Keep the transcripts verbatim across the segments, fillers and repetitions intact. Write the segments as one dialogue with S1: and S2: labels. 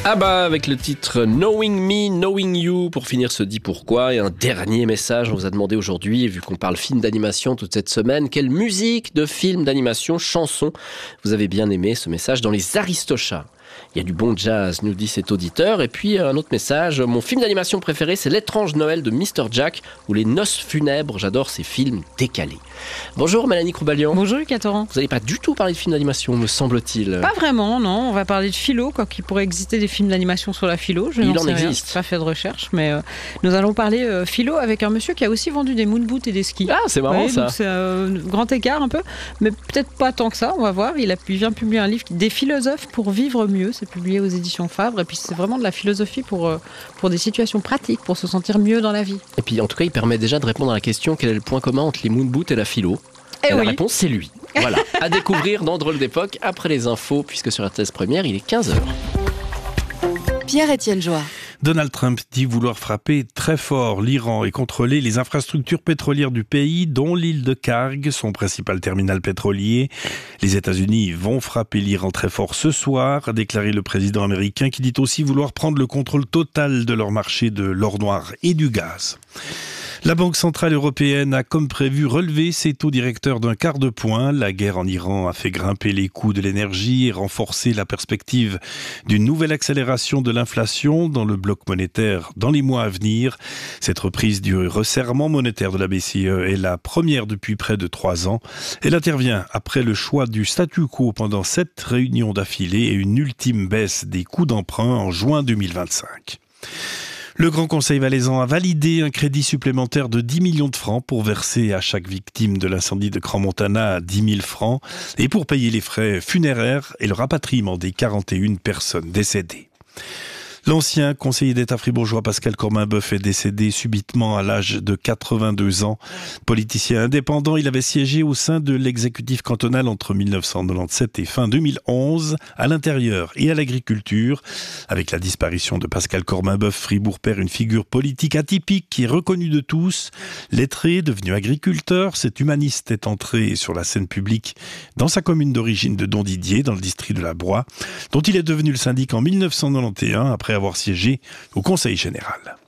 S1: Ah bah avec le titre Knowing Me, Knowing You pour finir ce dit pourquoi. Et un dernier message, on vous a demandé aujourd'hui, vu qu'on parle film d'animation toute cette semaine, quelle musique de film d'animation, chanson vous avez bien aimé. Ce message dans les Aristochats. Il y a du bon jazz, nous dit cet auditeur. Et puis un autre message, mon film d'animation préféré, c'est L'étrange Noël de mister Jack ou Les Noces funèbres. J'adore ces films décalés. Bonjour Mélanie Croubalian.
S2: Bonjour Lucas Torrent.
S1: Vous n'allez pas du tout parler de films d'animation, me semble-t-il.
S2: Pas vraiment, non. On va parler de philo, quoi qu'il pourrait exister des films d'animation sur la philo. Je
S1: Il
S2: n'en
S1: en
S2: sais rien.
S1: existe.
S2: Je n'ai pas fait de recherche, mais euh, nous allons parler euh, philo avec un monsieur qui a aussi vendu des moon boots et des skis.
S1: Ah, c'est marrant.
S2: Oui,
S1: ça.
S2: donc c'est un euh, grand écart un peu, mais peut-être pas tant que ça. On va voir. Il, a, il vient publier un livre, Des philosophes pour vivre mieux. C'est publié aux éditions Fabre. Et puis c'est vraiment de la philosophie pour, euh, pour des situations pratiques, pour se sentir mieux dans la vie.
S1: Et puis en tout cas, il permet déjà de répondre à la question quel est le point commun entre les moon boots et la philo.
S2: Et,
S1: et
S2: oui.
S1: La réponse, c'est lui. Voilà, à découvrir dans Drôle d'époque après les infos, puisque sur la thèse première, il est quinze heures.
S3: Pierre-Étienne Joie.
S4: Donald Trump dit vouloir frapper très fort l'Iran et contrôler les infrastructures pétrolières du pays, dont l'île de Karg, son principal terminal pétrolier. Les États-Unis vont frapper l'Iran très fort ce soir, a déclaré le président américain, qui dit aussi vouloir prendre le contrôle total de leur marché de l'or noir et du gaz. La Banque centrale européenne a, comme prévu, relevé ses taux directeurs d'un quart de point. La guerre en Iran a fait grimper les coûts de l'énergie et renforcé la perspective d'une nouvelle accélération de l'inflation dans le bloc monétaire dans les mois à venir. Cette reprise du resserrement monétaire de la B C E est la première depuis près de trois ans. Elle intervient après le choix du statu quo pendant sept réunions d'affilée et une ultime baisse des coûts d'emprunt en juin deux mille vingt-cinq. Le Grand Conseil valaisan a validé un crédit supplémentaire de dix millions de francs pour verser à chaque victime de l'incendie de Crans-Montana dix mille francs et pour payer les frais funéraires et le rapatriement des quarante et une personnes décédées. L'ancien conseiller d'État fribourgeois Pascal Corminboeuf est décédé subitement à l'âge de quatre-vingt-deux ans. Politicien indépendant, il avait siégé au sein de l'exécutif cantonal entre mille neuf cent quatre-vingt-dix-sept et fin deux mille onze, à l'intérieur et à l'agriculture. Avec la disparition de Pascal Corminboeuf, Fribourg perd une figure politique atypique qui est reconnue de tous. Lettré, devenu agriculteur, cet humaniste est entré sur la scène publique dans sa commune d'origine de Dondidier, dans le district de la Broye, dont il est devenu le syndic en mille neuf cent quatre-vingt-onze, après avoir siégé au Conseil général.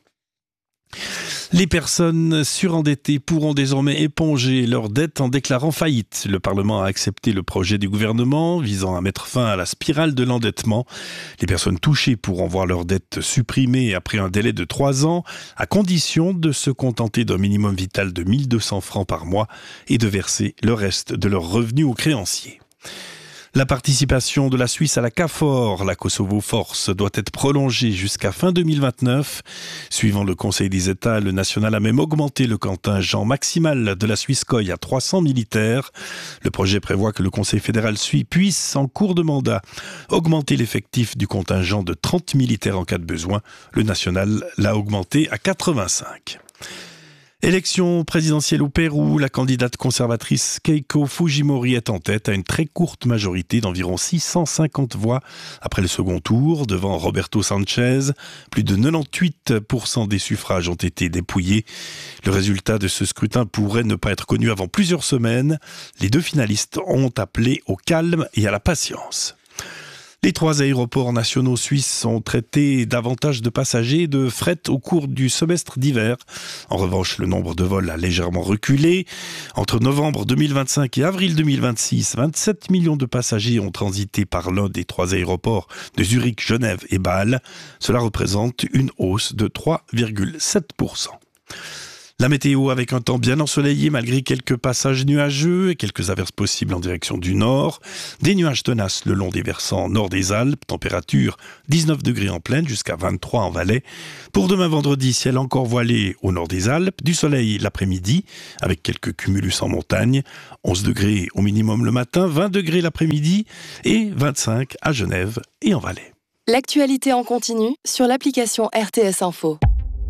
S4: Les personnes surendettées pourront désormais éponger leurs dettes en déclarant faillite. Le Parlement a accepté le projet du gouvernement visant à mettre fin à la spirale de l'endettement. Les personnes touchées pourront voir leurs dettes supprimées après un délai de trois ans, à condition de se contenter d'un minimum vital de mille deux cents francs par mois et de verser le reste de leurs revenus aux créanciers. La participation de la Suisse à la KFOR, la Kosovo Force, doit être prolongée jusqu'à fin deux mille vingt-neuf. Suivant le Conseil des États, le national a même augmenté le contingent maximal de la Suissecoy à trois cents militaires. Le projet prévoit que le Conseil fédéral suisse puisse, en cours de mandat, augmenter l'effectif du contingent de trente militaires en cas de besoin. Le national l'a augmenté à quatre-vingt-cinq. Élection présidentielle au Pérou, la candidate conservatrice Keiko Fujimori est en tête à une très courte majorité d'environ six cent cinquante voix après le second tour, devant Roberto Sanchez. Plus de quatre-vingt-dix-huit pour cent des suffrages ont été dépouillés. Le résultat de ce scrutin pourrait ne pas être connu avant plusieurs semaines. Les deux finalistes ont appelé au calme et à la patience. Les trois aéroports nationaux suisses ont traité davantage de passagers et de fret au cours du semestre d'hiver. En revanche, le nombre de vols a légèrement reculé. Entre novembre deux mille vingt-cinq et avril deux mille vingt-six, vingt-sept millions de passagers ont transité par l'un des trois aéroports de Zurich, Genève et Bâle. Cela représente une hausse de trois virgule sept pour cent. La météo avec un temps bien ensoleillé malgré quelques passages nuageux et quelques averses possibles en direction du nord. Des nuages tenaces le long des versants nord des Alpes, température dix-neuf degrés en plaine jusqu'à vingt-trois en Valais. Pour demain vendredi, ciel encore voilé au nord des Alpes, du soleil l'après-midi avec quelques cumulus en montagne. onze degrés au minimum le matin, vingt degrés l'après-midi et vingt-cinq à Genève et en Valais.
S3: L'actualité en continu sur l'application R T S Info.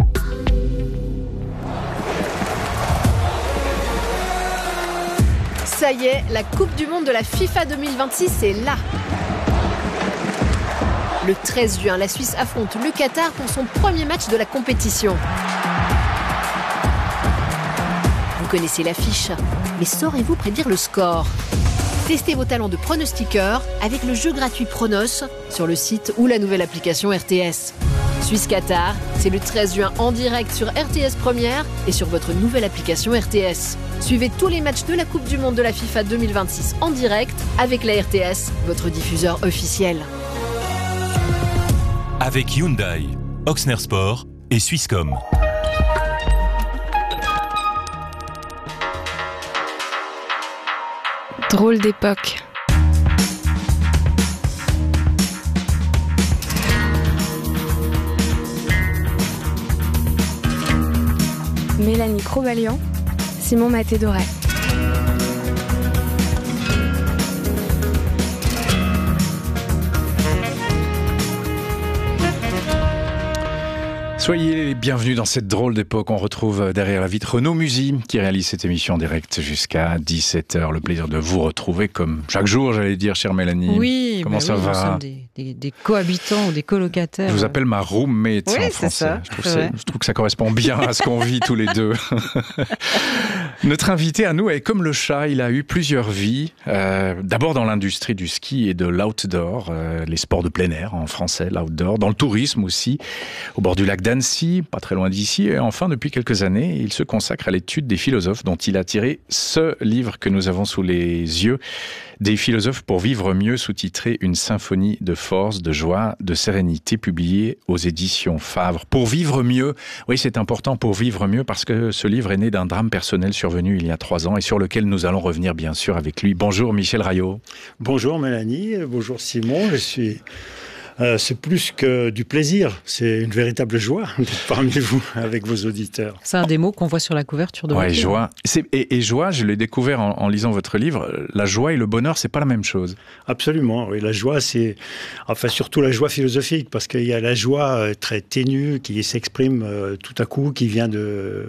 S5: Ça y est, la Coupe du Monde de la FIFA deux mille vingt-six est là. Le treize juin, la Suisse affronte le Qatar pour son premier match de la compétition. Vous connaissez l'affiche, mais saurez-vous prédire le score ? Testez vos talents de pronostiqueur avec le jeu gratuit Pronos sur le site ou la nouvelle application R T S. Suisse-Qatar, c'est le treize juin en direct sur R T S Première et sur votre nouvelle application R T S. Suivez tous les matchs de la Coupe du Monde de la FIFA deux mille vingt-six en direct avec la R T S, votre diffuseur officiel.
S6: Avec Hyundai, Oxner Sport et Swisscom.
S7: Drôle d'époque. Mélanie Crobalian, Simon Maté-Doré.
S8: Soyez les bienvenus dans cette drôle d'époque. On retrouve derrière la vitre Renaud Musy qui réalise cette émission en direct jusqu'à dix-sept heures. Le plaisir de vous retrouver comme chaque jour, j'allais dire, chère Mélanie.
S2: Oui,
S8: comment ça
S2: oui,
S8: va?
S2: Nous sommes des, des, des cohabitants ou des colocataires.
S8: Je vous appelle ma roommate
S2: oui,
S8: en français.
S2: Ça,
S8: je, trouve ça, je trouve que ça correspond bien à ce qu'on vit tous les deux. Notre invité à nous est comme le chat, il a eu plusieurs vies. Euh, d'abord dans l'industrie du ski et de l'outdoor, euh, les sports de plein air en français, l'outdoor, dans le tourisme aussi, au bord du lac d'Annecy, pas très loin d'ici. Et enfin, depuis quelques années, il se consacre à l'étude des philosophes dont il a tiré ce livre que nous avons sous les yeux. Des philosophes pour vivre mieux, sous-titré Une symphonie de force, de joie, de sérénité, publié aux éditions Favre. Pour vivre mieux, oui, c'est important pour vivre mieux parce que ce livre est né d'un drame personnel survenu il y a trois ans et sur lequel nous allons revenir bien sûr avec lui. Bonjour Michel Raillot.
S9: Bonjour Mélanie, bonjour Simon, je suis... Euh, c'est plus que du plaisir, c'est une véritable joie d'être parmi vous, avec vos auditeurs.
S2: C'est un des mots qu'on voit sur la couverture de votre
S8: ouais,
S2: livre.
S8: Joie. C'est, et, et joie, je l'ai découvert en, en lisant votre livre, la joie et le bonheur, c'est pas la même chose.
S9: Absolument, oui, la joie, c'est... Enfin, surtout la joie philosophique, parce qu'il y a la joie euh, très ténue qui s'exprime euh, tout à coup, qui vient de,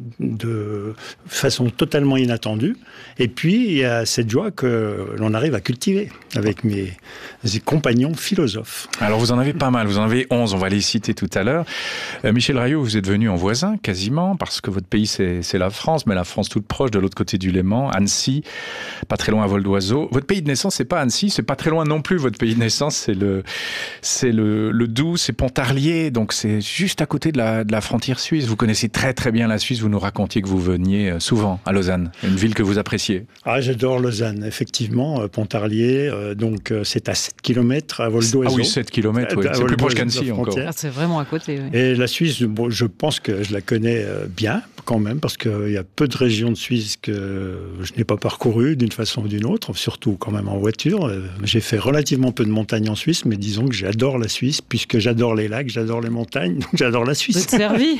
S9: de façon totalement inattendue. Et puis, il y a cette joie que l'on arrive à cultiver avec mes, mes compagnons philosophes.
S8: Alors vous en avez pas mal, vous en avez onze, on va les citer tout à l'heure. Euh, Michel Raillot, vous êtes venu en voisin, quasiment, parce que votre pays c'est, c'est la France, mais la France toute proche, de l'autre côté du Léman, Annecy, pas très loin à vol d'oiseau. Votre pays de naissance, c'est pas Annecy, c'est pas très loin non plus, votre pays de naissance, c'est le, c'est le, le Doubs, c'est Pontarlier, donc c'est juste à côté de la, de la frontière suisse. Vous connaissez très très bien la Suisse, vous nous racontiez que vous veniez souvent à Lausanne, une ville que vous appréciez.
S9: Ah, j'adore Lausanne, effectivement, Pontarlier, euh, donc c'est à sept kilomètres à vol d'oiseau.
S8: Ah oui, sept kilomètres, oui. C'est plus proche qu'Annecy encore.
S2: Ah, c'est vraiment à côté. Oui.
S9: Et la Suisse, bon, je pense que je la connais bien quand même, parce qu'il y a peu de régions de Suisse que je n'ai pas parcourues d'une façon ou d'une autre, surtout quand même en voiture. J'ai fait relativement peu de montagnes en Suisse, mais disons que j'adore la Suisse, puisque j'adore les lacs, j'adore les montagnes, donc j'adore la Suisse.
S2: Vous êtes servi.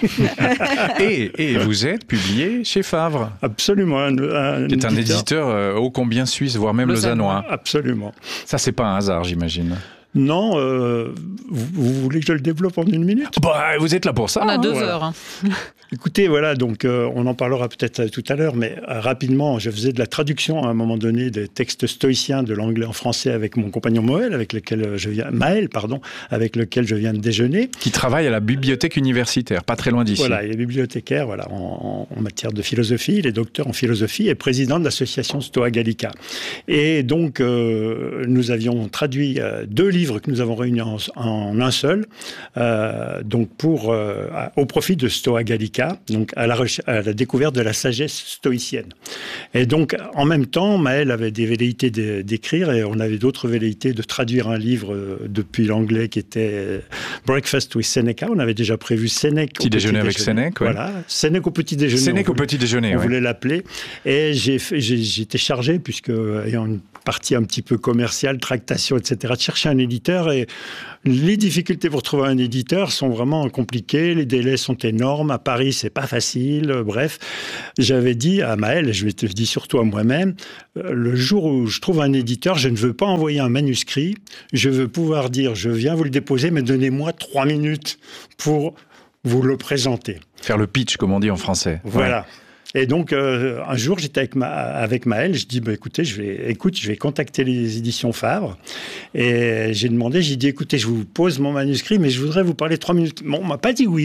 S8: et, et vous êtes publié chez Favre.
S9: Absolument. Un, un
S8: qui est un
S9: éditeur,
S8: éditeur euh, ô combien suisse, voire même lausannois.
S9: Absolument.
S8: Ça, c'est pas un hasard, j'imagine.
S9: Non, euh, vous, vous voulez que je le développe en une minute?
S8: Bah, vous êtes là pour ça.
S2: On a
S8: hein,
S2: deux
S8: voilà.
S2: heures. Hein.
S9: Écoutez, voilà, donc euh, on en parlera peut-être tout à l'heure, mais euh, rapidement, je faisais de la traduction à un moment donné des textes stoïciens de l'anglais en français avec mon compagnon Moël, avec lequel je viens, Maël, pardon, avec lequel je viens de déjeuner.
S8: Qui travaille à la bibliothèque universitaire, pas très loin d'ici.
S9: Voilà, il est bibliothécaire, voilà, en, en matière de philosophie, il est docteur en philosophie et président de l'association Stoa Gallica. Et donc, euh, nous avions traduit euh, deux livres que nous avons réunis en, en un seul, euh, donc pour, euh, au profit de Stoa Gallica, donc à la, à la découverte de la sagesse stoïcienne. Et donc, en même temps, Maël avait des velléités d'écrire et on avait d'autres velléités de traduire un livre depuis l'anglais qui était Breakfast with Seneca. On avait déjà prévu Sénèque
S8: petit, petit déjeuner avec Sénèque. Ouais.
S9: Voilà, Sénèque au petit déjeuner.
S8: Sénèque au petit déjeuner,
S9: on
S8: ouais.
S9: voulait l'appeler. Et j'ai, j'ai, j'étais chargé, puisque ayant une partie un petit peu commerciale, tractation, et cetera, de chercher un éditeur. Et les difficultés pour trouver un éditeur sont vraiment compliquées. Les délais sont énormes. À Paris, c'est pas facile. Bref, j'avais dit à Maël, et je le dis surtout à moi-même, le jour où je trouve un éditeur, je ne veux pas envoyer un manuscrit. Je veux pouvoir dire, je viens vous le déposer, mais donnez-moi trois minutes pour vous le présenter.
S8: Faire le pitch, comme on dit en français.
S9: Voilà.
S8: Ouais.
S9: Et donc, euh, un jour, j'étais avec, ma, avec Maël, je dis, bah, écoutez, je vais, écoute, je vais contacter les éditions Fabre. Et j'ai demandé, j'ai dit, écoutez, je vous pose mon manuscrit, mais je voudrais vous parler trois minutes. Bon, on m'a pas dit oui.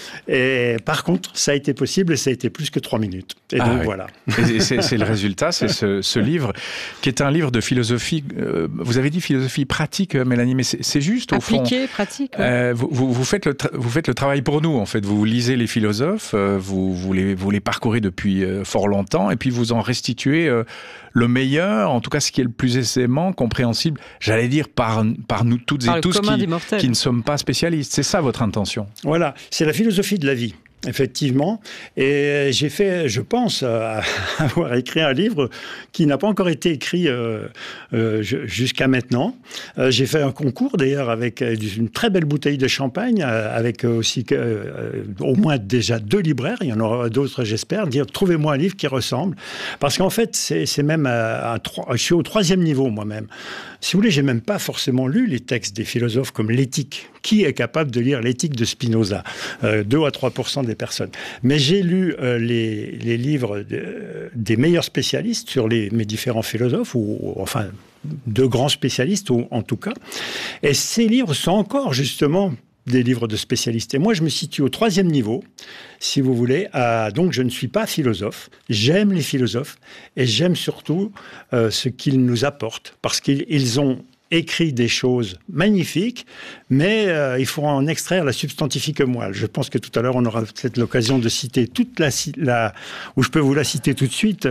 S9: Et par contre, ça a été possible et ça a été plus que trois minutes. Et
S8: ah,
S9: donc,
S8: oui.
S9: voilà.
S8: Et c'est, c'est le résultat, c'est ce, ce livre, qui est un livre de philosophie, euh, vous avez dit philosophie pratique, Mélanie, mais c'est, c'est juste, au
S2: Appliqué,
S8: fond...
S2: Appliqué, pratique. Ouais.
S8: Euh, vous, vous, vous, faites le tra- vous faites le travail pour nous, en fait. Vous lisez les philosophes, euh, vous, vous, les, vous les parcourez depuis euh, fort longtemps, et puis vous en restituez euh, le meilleur, en tout cas ce qui est le plus aisément compréhensible, j'allais dire, par, par nous toutes
S2: par
S8: et tous qui, qui ne sommes pas spécialistes. C'est ça votre intention?
S9: Voilà, c'est la philosophie de la vie. Effectivement. Et j'ai fait, je pense, euh, avoir écrit un livre qui n'a pas encore été écrit euh, euh, jusqu'à maintenant. Euh, j'ai fait un concours, d'ailleurs, avec une très belle bouteille de champagne, euh, avec aussi euh, au moins déjà deux libraires. Il y en aura d'autres, j'espère. Dire, trouvez-moi un livre qui ressemble. Parce qu'en fait, c'est, c'est même un, un, je suis au troisième niveau, moi-même. Si vous voulez, j'ai même pas forcément lu les textes des philosophes comme l'éthique. Qui est capable de lire l'éthique de Spinoza? euh, deux à trois pour cent des personnes. Mais j'ai lu euh, les, les livres de, des meilleurs spécialistes sur les, mes différents philosophes, ou, ou enfin, de grands spécialistes, ou, en tout cas. Et ces livres sont encore, justement, des livres de spécialistes. Et moi, je me situe au troisième niveau, si vous voulez. À, donc, je ne suis pas philosophe. J'aime les philosophes et j'aime surtout euh, ce qu'ils nous apportent, parce qu'ils ils ont écrit des choses magnifiques, mais euh, il faut en extraire la substantifique moelle. Je pense que tout à l'heure, on aura peut-être l'occasion de citer toute la... la ou je peux vous la citer tout de suite.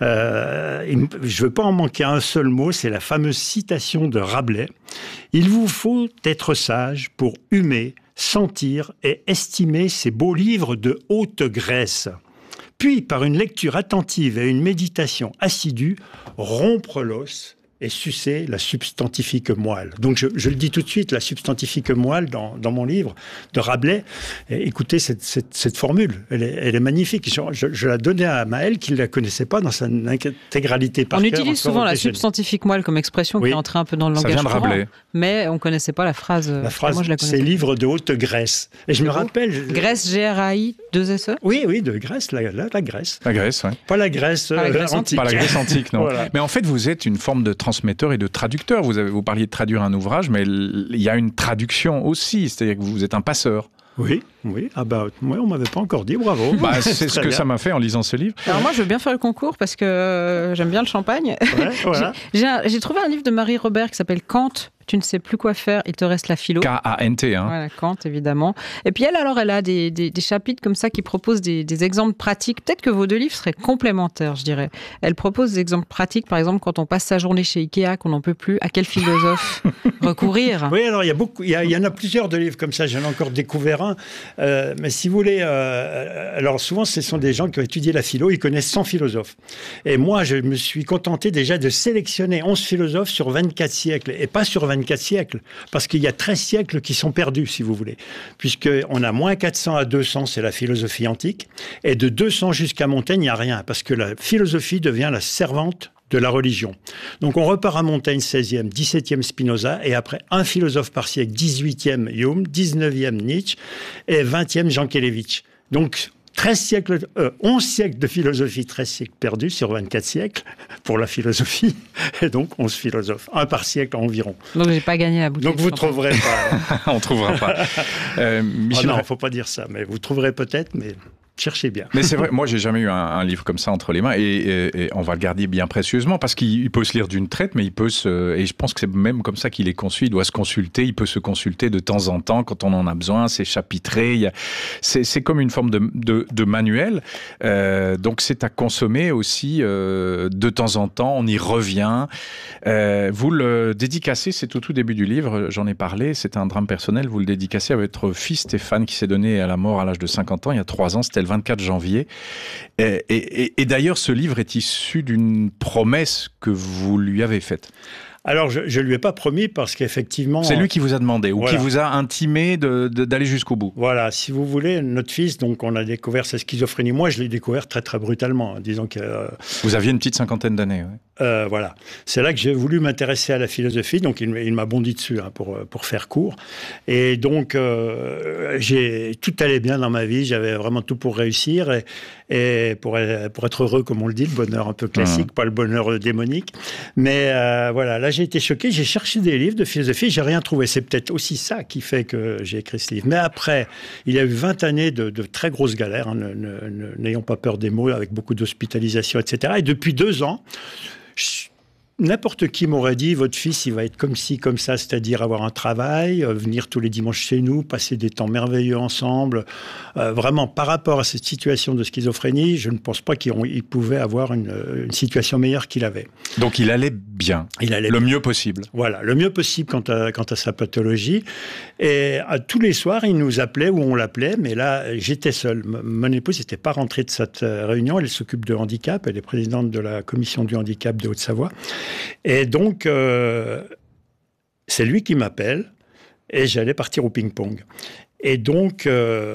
S9: Euh, je ne veux pas en manquer un seul mot, c'est la fameuse citation de Rabelais. « Il vous faut être sage pour humer, sentir et estimer ces beaux livres de haute Grèce. Puis, par une lecture attentive et une méditation assidue, rompre l'os et sucer la substantifique moelle. » Donc je, je le dis tout de suite, la substantifique moelle dans, dans mon livre de Rabelais. Et écoutez cette, cette, cette formule, elle est, elle est magnifique. Je, je, je la donnais à Maël qui ne la connaissait pas dans sa intégralité par
S2: On
S9: cœur,
S2: utilise souvent la substantifique moelle comme expression oui. qui est entrée un peu dans le langage courant. Ça vient de Rabelais. Mais on ne connaissait pas la phrase.
S9: La phrase,
S2: moi, je la
S9: c'est livre de haute Grèce. Et je me rappelle... Je...
S2: Grèce, G R A I, deux S E?
S9: Oui, oui, de Grèce, la, la, la Grèce.
S8: La Grèce, oui.
S9: Pas la Grèce,
S2: pas la Grèce
S9: euh, antique.
S8: Pas la Grèce antique, non. Voilà. Mais en fait, vous êtes une forme de transmetteur et de traducteur. Vous, avez, vous parliez de traduire un ouvrage, mais il y a une traduction aussi, c'est-à-dire que vous êtes un passeur.
S9: Oui, oui. Ah bah, moi, on m'avait pas encore dit, bravo.
S8: Bah, c'est ce que bien. Ça m'a fait en lisant ce livre.
S2: Alors moi, je veux bien faire le concours parce que euh, j'aime bien le champagne. Ouais, voilà. j'ai, j'ai, un, j'ai trouvé un livre de Marie Robert qui s'appelle Kant. Tu ne sais plus quoi faire, il te reste la philo.
S8: K A N T, hein.
S2: Voilà, Kant, évidemment. Et puis elle, alors, elle a des, des, des chapitres comme ça qui proposent des, des exemples pratiques. Peut-être que vos deux livres seraient complémentaires, je dirais. Elle propose des exemples pratiques, par exemple, quand on passe sa journée chez Ikea, qu'on n'en peut plus, à quel philosophe recourir?
S9: Oui, alors, il y a beaucoup, il y, a, il y en a plusieurs de livres comme ça, j'en ai encore découvert un. Euh, mais si vous voulez, euh, alors souvent, ce sont des gens qui ont étudié la philo, ils connaissent cent philosophes. Et moi, je me suis contenté déjà de sélectionner onze philosophes sur vingt-quatre siècles, et pas sur vingt-quatre siècles, parce qu'il y a treize siècles qui sont perdus, si vous voulez, puisqu'on a moins quatre cents à deux cents, c'est la philosophie antique, et de deux cents jusqu'à Montaigne, il n'y a rien, parce que la philosophie devient la servante de la religion. Donc on repart à Montaigne, seizième, dix-septième Spinoza, et après un philosophe par siècle, dix-huitième Hume, dix-neuvième Nietzsche, et vingtième Jankélévitch. Donc treize siècles, euh, onze siècles de philosophie, treize siècles perdus sur vingt-quatre siècles pour la philosophie, et donc onze philosophes, un par siècle environ.
S2: Donc j'ai pas gagné la bouteille.
S9: Donc vous ne trouverez pas.
S8: On ne trouvera pas. Euh, Michel...
S9: oh non, il ne faut pas dire ça, mais vous trouverez peut-être, mais... cherchez bien.
S8: Mais c'est vrai, moi j'ai jamais eu un, un livre comme ça entre les mains et, et, et on va le garder bien précieusement parce qu'il peut se lire d'une traite, mais il peut se... Et je pense que c'est même comme ça qu'il est conçu, il doit se consulter, il peut se consulter de temps en temps quand on en a besoin, c'est chapitré, il y a... c'est, c'est comme une forme de, de, de manuel, euh, donc c'est à consommer aussi euh, de temps en temps, on y revient. Euh, vous le dédicacez, c'est au tout début du livre, j'en ai parlé, c'est un drame personnel, vous le dédicacez à votre fils Stéphane qui s'est donné à la mort à l'âge de cinquante ans, il y a trois ans, c'était le vingt-quatre janvier. Et, et, et d'ailleurs, ce livre est issu d'une promesse que vous lui avez faite.
S9: Alors, je ne lui ai pas promis parce qu'effectivement...
S8: C'est lui qui vous a demandé ou
S9: voilà.
S8: qui vous a intimé de, de, d'aller jusqu'au bout.
S9: Voilà, si vous voulez, notre fils, donc on a découvert sa schizophrénie. Moi, je l'ai découvert très, très brutalement. Disons que... Euh...
S8: Vous aviez une petite cinquantaine d'années, oui.
S9: Euh, voilà. C'est là que j'ai voulu m'intéresser à la philosophie. Donc, il, il m'a bondi dessus hein, pour, pour faire court. Et donc, euh, j'ai, tout allait bien dans ma vie. J'avais vraiment tout pour réussir et, et pour, pour être heureux, comme on le dit, le bonheur un peu classique, mmh. pas le bonheur démonique. Mais euh, voilà, là, j'ai été choqué. J'ai cherché des livres de philosophie. J'ai rien trouvé. C'est peut-être aussi ça qui fait que j'ai écrit ce livre. Mais après, il y a eu vingt années de, de très grosses galères. Hein, ne, ne, n'ayons pas peur des mots, avec beaucoup d'hospitalisation, et cetera. Et depuis deux ans, je, n'importe qui m'aurait dit, votre fils, il va être comme ci, comme ça, c'est-à-dire avoir un travail, euh, venir tous les dimanches chez nous, passer des temps merveilleux ensemble. Euh, vraiment, par rapport à cette situation de schizophrénie, je ne pense pas qu'il il pouvait avoir une, une situation meilleure qu'il avait.
S8: Donc il allait bien,
S9: il allait
S8: le
S9: bien.
S8: mieux possible.
S9: Voilà, le mieux possible quant à, quant à sa pathologie. Et à, tous les soirs, il nous appelait ou on l'appelait, mais là, j'étais seul. M- mon épouse n'était pas rentrée de cette réunion, elle s'occupe de handicap, elle est présidente de la commission du handicap de Haute-Savoie. Et donc, euh, c'est lui qui m'appelle et j'allais partir au ping-pong. Et donc, euh,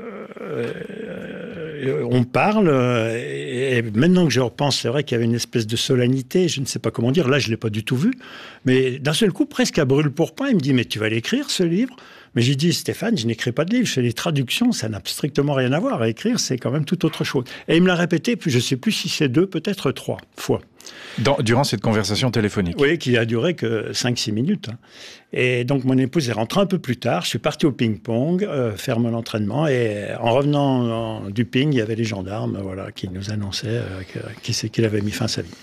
S9: euh, on parle, et, et maintenant que je repense, c'est vrai qu'il y avait une espèce de solennité, je ne sais pas comment dire, là je ne l'ai pas du tout vu, mais d'un seul coup, presque à brûle-pourpoint, il me dit « Mais tu vas l'écrire, ce livre ?» Mais j'ai dit « Stéphane, je n'écris pas de livre, je fais des traductions, ça n'a strictement rien à voir. À écrire, c'est quand même tout autre chose. » Et il me l'a répété, puis je ne sais plus si c'est deux, peut-être trois fois.
S8: Dans, durant cette conversation téléphonique.
S9: Oui, qui a duré que cinq six minutes. Et donc, mon épouse est rentrée un peu plus tard. Je suis parti au ping-pong, euh, faire mon entraînement. Et en revenant en, du ping, il y avait les gendarmes voilà, qui nous annonçaient euh, que, qu'il avait mis fin à sa vie.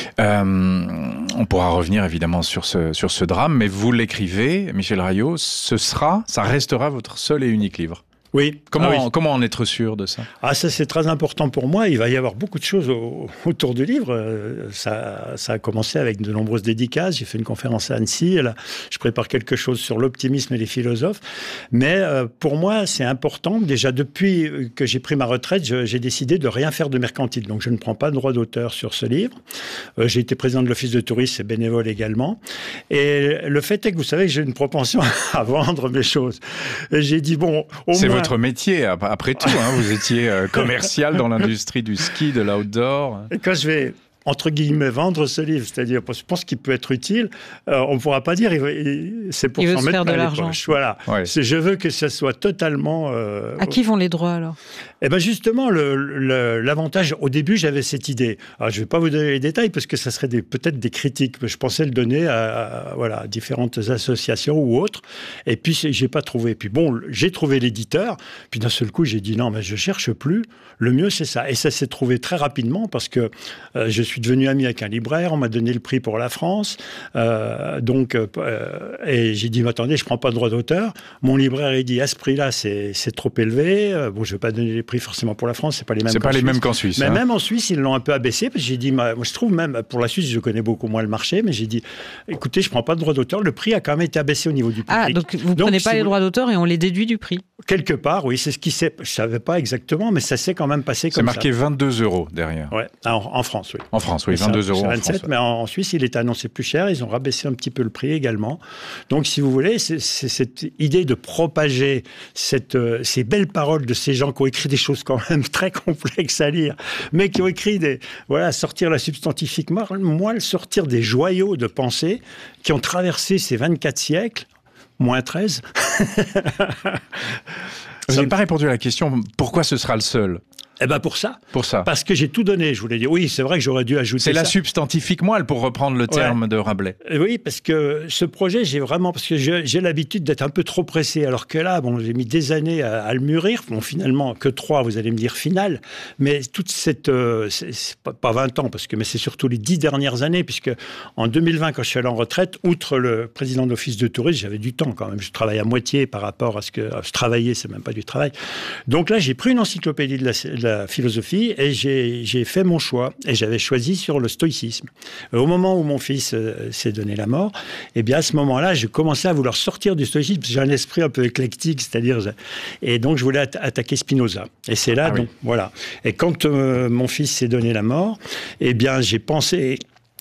S8: Euh, on pourra revenir évidemment sur ce, sur ce drame, mais vous l'écrivez, Michel Raillot, ce sera, ça restera votre seul et unique livre.
S9: Oui.
S8: Comment,
S9: ah oui.
S8: comment en être sûr de ça ?
S9: Ah, ça, c'est très important pour moi. Il va y avoir beaucoup de choses au, autour du livre. Ça, ça a commencé avec de nombreuses dédicaces. J'ai fait une conférence à Annecy. Là, je prépare quelque chose sur l'optimisme et les philosophes. Mais euh, pour moi, c'est important. Déjà, depuis que j'ai pris ma retraite, je, j'ai décidé de rien faire de mercantile. Donc, je ne prends pas de droit d'auteur sur ce livre. Euh, j'ai été président de l'Office de tourisme et bénévole également. Et le fait est que vous savez que j'ai une propension à vendre mes choses. Et j'ai dit, bon, au
S8: c'est
S9: moins...
S8: votre métier, après tout. Hein, vous étiez euh, commercial dans l'industrie du ski, de l'outdoor.
S9: Et quand je vais, entre guillemets, vendre ce livre, c'est-à-dire, je pense qu'il peut être utile, euh, on ne pourra pas dire, il, il, c'est pour
S2: il
S9: s'en
S2: veut se
S9: mettre
S2: faire de
S9: à
S2: l'argent.
S9: Poches. Voilà. Ouais. C'est, je veux que ça soit totalement... Euh,
S2: à qui vont les droits, alors ?
S9: Eh bien, justement, le, le, l'avantage, au début, j'avais cette idée. Alors, je ne vais pas vous donner les détails, parce que ça serait des, peut-être des critiques. Je pensais le donner à, à, voilà, à différentes associations ou autres. Et puis, je n'ai pas trouvé. Puis bon, j'ai trouvé l'éditeur. Puis d'un seul coup, j'ai dit, non, mais je ne cherche plus. Le mieux, c'est ça. Et ça s'est trouvé très rapidement, parce que euh, je suis devenu ami avec un libraire. On m'a donné le prix pour la France. Euh, donc, euh, et j'ai dit, mais attendez, je ne prends pas de droit d'auteur. Mon libraire, il dit, à ce prix-là, c'est, c'est trop élevé. Euh, bon, je ne vais pas donner les prix forcément pour la France, c'est pas les mêmes.
S8: C'est
S9: qu'en
S8: pas les
S9: Suisse.
S8: mêmes qu'en Suisse.
S9: Mais
S8: hein.
S9: même en Suisse, ils l'ont un peu abaissé parce que j'ai dit, moi, je trouve même pour la Suisse, je connais beaucoup moins le marché, mais j'ai dit, écoutez, je prends pas de droit d'auteur, le prix a quand même été abaissé au niveau du public.
S2: Ah, donc vous donc, prenez pas si les vous... droits d'auteur et on les déduit du prix.
S9: Quelque part, oui, c'est ce qui s'est. Je savais pas exactement, mais ça s'est quand même passé
S8: c'est
S9: comme ça.
S8: C'est marqué vingt-deux euros derrière.
S9: Ouais, en, en France, oui.
S8: En France, oui, vingt-deux euros.
S9: vingt-sept, en France, mais en, en Suisse, il est annoncé plus cher. Ils ont rabaissé un petit peu le prix également. Donc, si vous voulez, c'est, c'est cette idée de propager cette, euh, ces belles paroles de ces gens qui ont écrit des choses quand même très complexes à lire, mais qui ont écrit des, voilà, sortir la substantifique moelle, sortir des joyaux de pensée qui ont traversé ces vingt-quatre siècles, moins treize.
S8: Vous n'avez pas répondu à la question, pourquoi ce sera le seul ?
S9: Eh ben pour ça.
S8: Pour ça.
S9: Parce que j'ai tout donné, je voulais dire. Oui, c'est vrai que j'aurais dû ajouter
S8: c'est
S9: ça.
S8: C'est la substantifique moelle, pour reprendre le terme ouais. de Rabelais.
S9: Oui, parce que ce projet, j'ai vraiment... Parce que j'ai, j'ai l'habitude d'être un peu trop pressé, alors que là, bon, j'ai mis des années à, à le mûrir. Bon, finalement, que trois, vous allez me dire final. Mais toute cette... Euh, c'est, c'est pas, pas vingt ans, parce que, mais c'est surtout les dix dernières années, puisque en deux mille vingt, quand je suis allé en retraite, outre le président d'office de tourisme, j'avais du temps quand même. Je travaillais à moitié par rapport à ce que... Je travaillais, c'est même pas du travail. Donc là, j'ai pris une encyclopédie de la, de la philosophie et j'ai, j'ai fait mon choix. Et j'avais choisi sur le stoïcisme. Au moment où mon fils euh, s'est donné la mort, eh bien, à ce moment-là, j'ai commencé à vouloir sortir du stoïcisme, parce que j'ai un esprit un peu éclectique, c'est-à-dire... Et donc, je voulais atta- attaquer Spinoza. Et c'est là, ah, donc, oui. voilà. Et quand euh, mon fils s'est donné la mort, eh bien, j'ai pensé...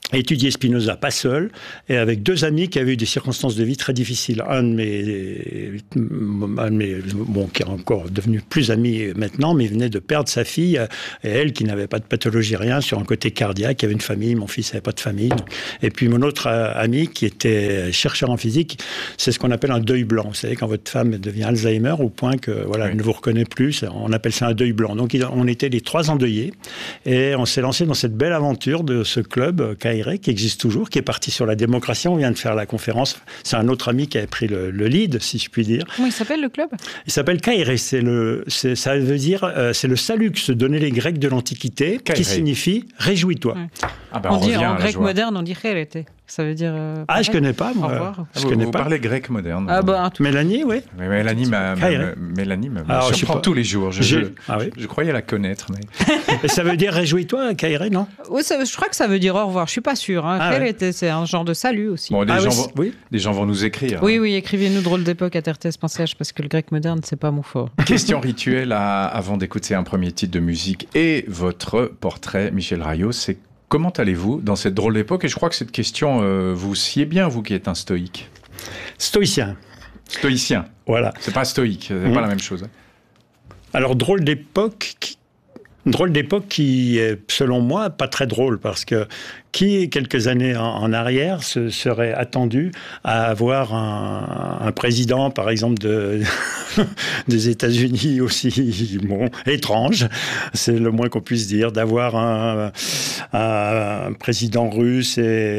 S9: étudié Spinoza, pas seul, et avec deux amis qui avaient eu des circonstances de vie très difficiles. Un de mes, un de mes bon, qui est encore devenu plus ami maintenant, mais il venait de perdre sa fille, et elle, qui n'avait pas de pathologie, rien, sur un côté cardiaque, qui avait une famille, mon fils n'avait pas de famille. Et puis mon autre ami, qui était chercheur en physique, c'est ce qu'on appelle un deuil blanc. Vous savez, quand votre femme devient Alzheimer, au point que voilà, oui. elle ne vous reconnaît plus, on appelle ça un deuil blanc. Donc on était les trois endeuillés, et on s'est lancé dans cette belle aventure de ce club, Caire, qui existe toujours, qui est parti sur la démocratie. On vient de faire la conférence. C'est un autre ami qui avait pris le, le lead, si je puis dire.
S2: Comment il s'appelle le club ?
S9: Il s'appelle Caire. C'est le, c'est, ça veut dire, euh, c'est le salut que se donnaient les Grecs de l'Antiquité, Caire. Qui signifie réjouis-toi.
S2: Ouais.
S8: Ah ben
S2: on,
S8: on
S2: dit
S8: revient
S2: en grec
S8: joie.
S2: moderne, on dit chérete. Ça veut dire. Euh,
S9: ah, je connais pas, moi.
S2: Au revoir.
S9: Je
S8: vous,
S9: connais
S8: vous
S9: pas.
S8: parlez grec moderne.
S2: Ah bah,
S9: Mélanie, oui.
S8: Mais Mélanie, m'a, m'a, Mélanie me
S9: Alors,
S8: surprend tous les jours. Je, je,
S9: ah, oui.
S8: je croyais la connaître. Mais...
S9: Et ça veut dire réjouis-toi, Caire, non ?
S2: Oui, ça, je crois que ça veut dire au revoir. Je suis pas sûre. Hein.
S9: Ah,
S2: ouais. C'est un genre de salut aussi.
S8: Bon, les,
S9: ah,
S8: gens
S9: oui,
S8: vont,
S9: oui.
S8: les gens vont nous écrire.
S2: Oui, oui, écrivez-nous drôle d'époque à r t s point c h parce que le grec moderne, c'est pas mon fort.
S8: Question rituelle à, avant d'écouter un premier titre de musique et votre portrait, Michel Raillot, c'est comment allez-vous dans cette drôle d'époque ? Et je crois que cette question euh, vous sied bien, vous qui êtes un stoïque.
S9: Stoïcien.
S8: Stoïcien.
S9: Voilà.
S8: C'est pas stoïque, c'est mmh. pas la même chose.
S9: Alors, drôle d'époque... Une drôle d'époque qui est, selon moi, pas très drôle, parce que qui, quelques années en, en arrière, se serait attendu à avoir un, un président, par exemple, de, des États-Unis aussi bon, étrange, c'est le moins qu'on puisse dire, d'avoir un, un président russe et,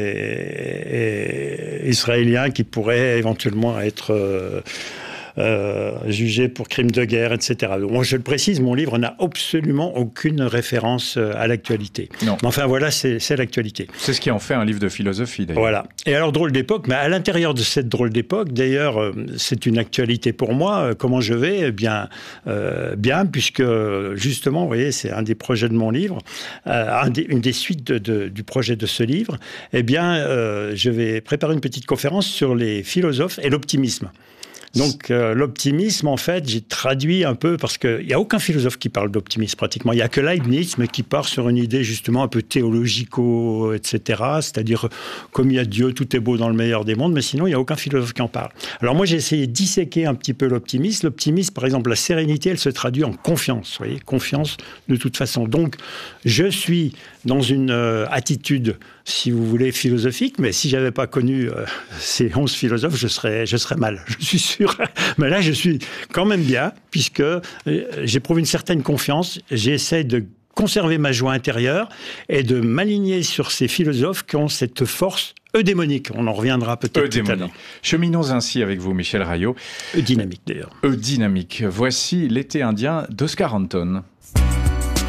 S9: et israélien qui pourrait éventuellement être... Euh, Euh, jugé pour crimes de guerre, et cetera. Moi, je le précise, mon livre n'a absolument aucune référence à l'actualité.
S8: Non.
S9: Mais enfin, voilà, c'est, c'est l'actualité.
S8: C'est ce qui en fait un livre de philosophie, d'ailleurs.
S9: Voilà. Et alors, drôle d'époque, mais à l'intérieur de cette drôle d'époque, d'ailleurs, c'est une actualité pour moi. Comment je vais ? Eh bien, euh, bien, puisque, justement, vous voyez, c'est un des projets de mon livre, euh, un des, une des suites de, de, du projet de ce livre. Eh bien, euh, je vais préparer une petite conférence sur les philosophes et l'optimisme. Donc, euh, l'optimisme, en fait, j'ai traduit un peu, parce qu'il n'y a aucun philosophe qui parle d'optimisme, pratiquement. Il n'y a que Leibniz, mais qui part sur une idée, justement, un peu théologico, et cetera. C'est-à-dire, comme il y a Dieu, tout est beau dans le meilleur des mondes, mais sinon, il n'y a aucun philosophe qui en parle. Alors, moi, j'ai essayé de disséquer un petit peu l'optimisme. L'optimisme, par exemple, la sérénité, elle se traduit en confiance, vous voyez, confiance de toute façon. Donc, je suis dans une euh, attitude, si vous voulez, philosophique, mais si je n'avais pas connu euh, ces onze philosophes, je serais, je serais mal, je suis sûr. Mais là, je suis quand même bien, puisque euh, j'éprouve une certaine confiance. J'essaie de conserver ma joie intérieure et de m'aligner sur ces philosophes qui ont cette force eudémonique. On en reviendra peut-être tout à l'heure.
S8: Cheminons ainsi avec vous, Michel Raillot.
S9: Eudynamique, d'ailleurs.
S8: Eudynamique. Voici L'été indien d'Oscar Anton.